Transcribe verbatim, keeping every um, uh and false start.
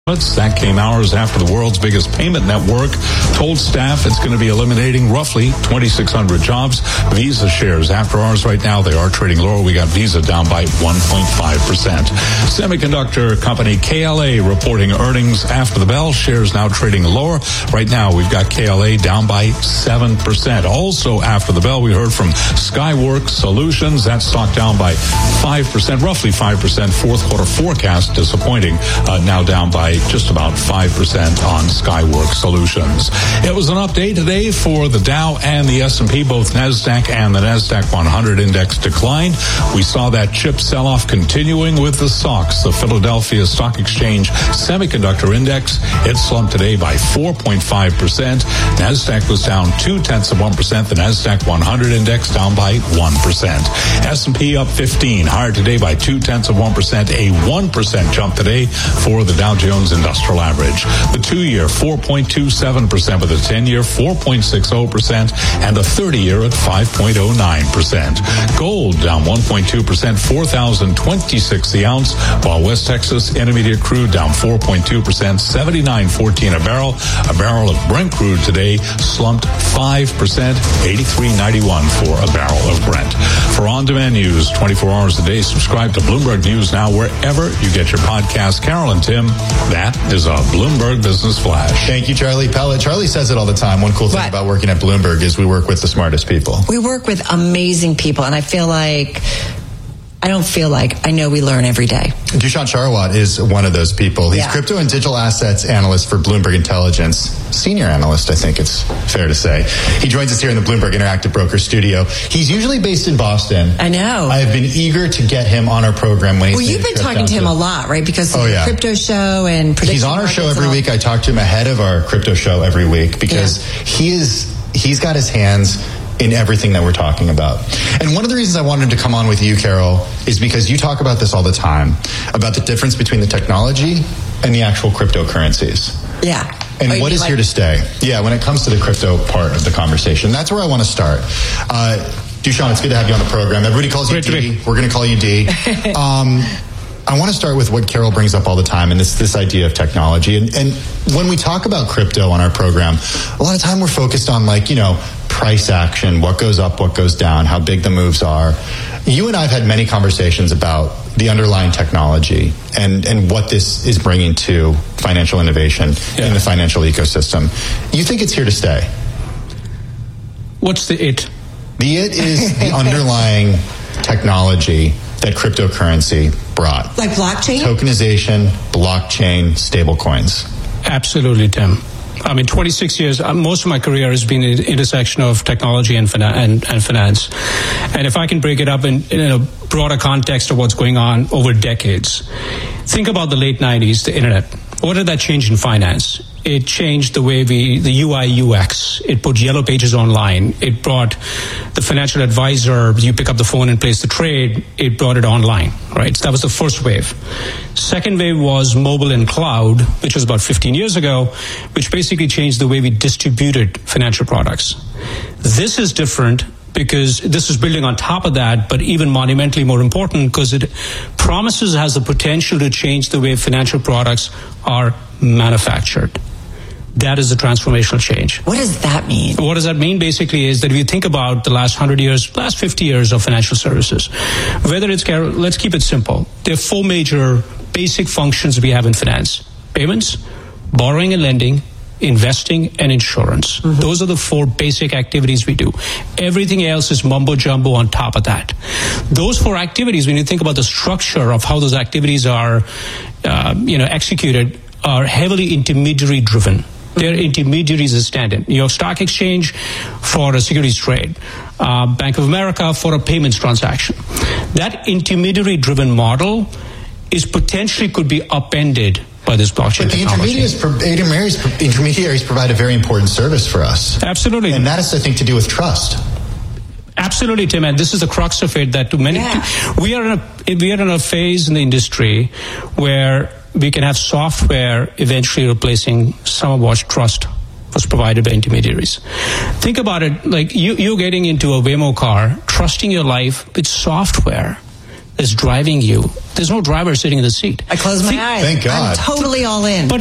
That came hours after the world's biggest payment network told staff it's going to be eliminating roughly twenty-six hundred jobs. Visa shares after hours right now, they are trading lower. We got Visa down by one point five percent. Semiconductor company K L A reporting earnings after the bell. Shares now trading lower. Right now, we've got K L A down by seven percent. Also after the bell, we heard from Skyworks Solutions. That stock down by five percent, roughly five percent. Fourth quarter forecast disappointing, uh, now down by just about five percent on Skyworks Solutions. It was an update today for the Dow and the S and P. Both NASDAQ and the NASDAQ one hundred index declined. We saw that chip sell-off continuing with the S O X, the Philadelphia Stock Exchange Semiconductor Index. It slumped today by four point five percent. NASDAQ was down two-tenths of one percent. The NASDAQ one hundred index down by one percent. S and P up fifteen, higher today by two-tenths of one percent. A one percent jump today for the Dow Jones Industrial Average. The two-year four point two seven percent, with the ten-year four point six zero percent, and the thirty-year at five point zero nine percent. Gold down one point two percent, four thousand twenty-six the ounce, while West Texas Intermediate crude down four point two percent, seventy-nine fourteen a barrel. A barrel of Brent crude today slumped five percent, eighty-three ninety-one for a barrel of Brent. For on-demand news twenty-four hours a day, subscribe to Bloomberg News Now wherever you get your podcasts. Carol and Tim, that is a Bloomberg Business Flash. Thank you, Charlie Pellet. Charlie says it all the time. One cool thing what? about working at Bloomberg is we work with the smartest people. We work with amazing people, and I feel like, I don't feel like, I know we learn every day. Dushyant Charawat is one of those people. He's Yeah. crypto and digital assets analyst for Bloomberg Intelligence. Senior analyst, I think it's fair to say. He joins us here in the Bloomberg Interactive Broker studio. He's usually based in Boston. I know. I have been eager to get him on our program when he's Well, you've been talking to him a lot, right? Because of Oh, the yeah. crypto show and prediction He's on our show markets every and all. week. I talk to him ahead of our crypto show every week because Yeah. he is he's got his hands in everything that we're talking about. And one of the reasons I wanted to come on with you, Carol, is because you talk about this all the time, about the difference between the technology and the actual cryptocurrencies. Yeah. And Oh, you what mean is like- here to stay? Yeah, when it comes to the crypto part of the conversation. That's where I want to start. Uh, Dushyant, it's good to have you on the program. Everybody calls you Great to D. be. We're going to call you D. Um, I want to start with what Carol brings up all the time, and this this idea of technology. And, and when we talk about crypto on our program, a lot of time we're focused on, like, you know, price action, what goes up, what goes down, how big the moves are. You and I have had many conversations about the underlying technology and, and what this is bringing to financial innovation Yeah. in the financial ecosystem. You think it's here to stay? What's the it? The it is the underlying technology that cryptocurrency brought. Like blockchain? Tokenization, blockchain, stablecoins. Absolutely, Tim. I mean, twenty-six years, uh, most of my career has been in the intersection of technology and, fina- and, and finance. And if I can break it up in, in a broader context of what's going on over decades, think about the late nineties, the internet. What did that change in finance? It changed the way we, the U I U X. It put yellow pages online. It brought the financial advisor, you pick up the phone and place the trade, it brought it online, right? So that was the first wave. Second wave was mobile and cloud, which was about fifteen years ago, which basically changed the way we distributed financial products. This is different because this is building on top of that, but even monumentally more important because it promises has the potential to change the way financial products are manufactured. That is a transformational change. What does that mean? What does that mean basically is that if you think about the last one hundred years, last fifty years of financial services, whether it's, let's keep it simple. There are four major basic functions we have in finance: payments, borrowing and lending, investing, and insurance. Mm-hmm. Those are the four basic activities we do. Everything else is mumbo jumbo on top of that. Those four activities, when you think about the structure of how those activities are, uh, you know, executed, are heavily intermediary driven. They're intermediaries as stand-in. New York Stock Exchange for a securities trade, uh, Bank of America for a payments transaction. That intermediary-driven model is potentially could be upended by this blockchain But the technology. intermediaries, intermediaries, intermediaries provide a very important service for us. Absolutely. And that has, I think, to do with trust. Absolutely, Tim, and this is the crux of it. That to many, Yeah. we are in a we are in a phase in the industry where we can have software eventually replacing some of what trust was provided by intermediaries. Think about it, like you, you're getting into a Waymo car, trusting your life with software is driving you. There's no driver sitting in the seat. I close my Think, eyes. Thank God. I'm totally all in. But